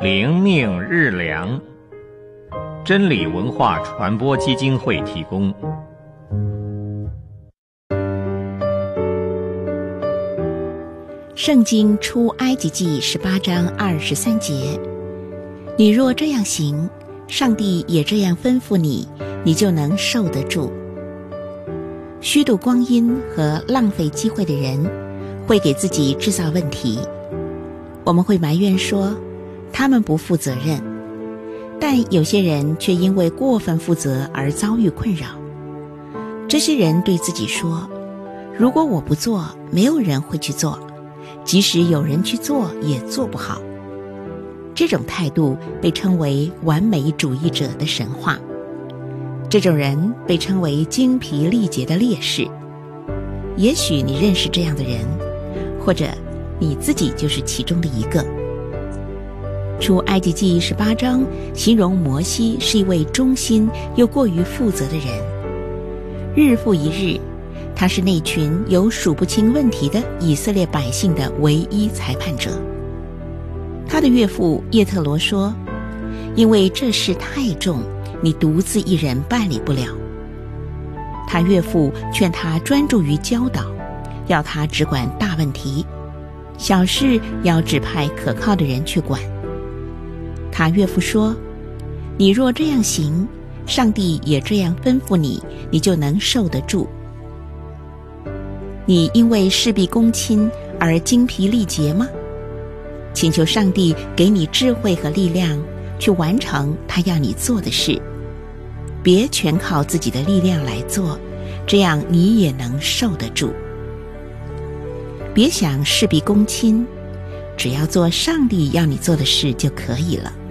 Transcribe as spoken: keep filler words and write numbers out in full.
灵命日粮，真理文化传播基金会提供。 圣经出埃及记十八章二十三节，你若这样行，上帝也这样吩咐你，你就能受得住。虚度光阴和浪费机会的人，会给自己制造问题。我们会埋怨说，他们不负责任，但有些人却因为过分负责而遭遇困扰。这些人对自己说，如果我不做，没有人会去做，即使有人去做，也做不好。这种态度被称为完美主义者的神话。这种人被称为精疲力竭的烈士。也许你认识这样的人，或者你自己就是其中的一个。出埃及记十八章形容摩西是一位忠心又过于负责的人。日复一日，他是那群有数不清问题的以色列百姓的唯一裁判者。他的岳父叶特罗说，因为这事太重，你独自一人办理不了。他岳父劝他专注于教导，要他只管大问题，小事要指派可靠的人去管。他岳父说，你若这样行，上帝也这样吩咐你，你就能受得住。你因为事必躬亲而精疲力竭吗？请求上帝给你智慧和力量，去完成他要你做的事。别全靠自己的力量来做，这样你也能受得住。别想事必躬亲，只要做上帝要你做的事就可以了。